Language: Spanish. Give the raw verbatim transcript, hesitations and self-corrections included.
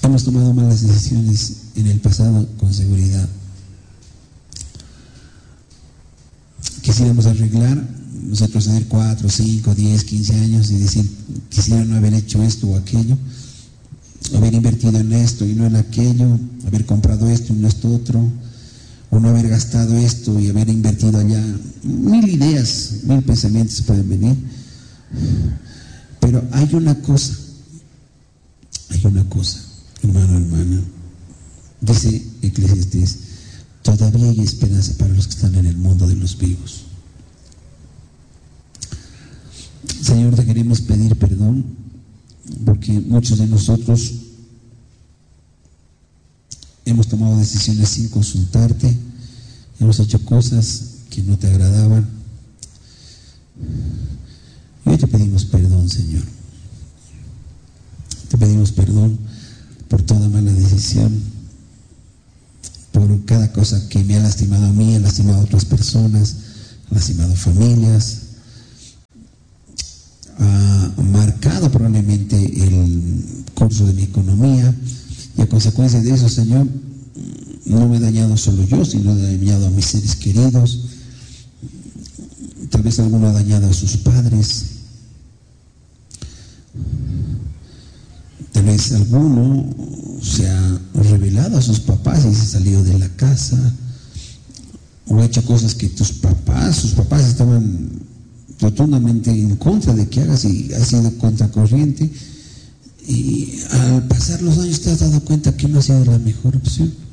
hemos tomado malas decisiones en el pasado, con seguridad. Quisiéramos arreglar, retroceder cuatro, cinco, diez, quince años y decir, quisiera no haber hecho esto o aquello, haber invertido en esto y no en aquello, haber comprado esto y no esto otro, o no haber gastado esto y haber invertido allá. Mil ideas, mil pensamientos pueden venir, pero hay una cosa, hay una cosa, hermano, hermana, dice Eclesiastés: todavía hay esperanza para los que están en el mundo de los vivos. Señor, te queremos pedir perdón porque muchos de nosotros hemos tomado decisiones sin consultarte, hemos hecho cosas que no te agradaban. Y hoy te pedimos perdón, Señor. Te pedimos perdón por toda mala decisión, por cada cosa que me ha lastimado a mí, ha lastimado a otras personas, ha lastimado familias, ha marcado probablemente el curso de mi economía, y a consecuencia de eso, Señor, no me he dañado solo yo, sino he dañado a mis seres queridos. Tal vez alguno ha dañado a sus padres, tal vez alguno se ha revelado a sus papás y se ha salido de la casa, o ha hecho cosas que tus papás, sus papás estaban rotundamente en contra de que hagas y has sido contracorriente, y al pasar los años te has dado cuenta que no ha sido la mejor opción.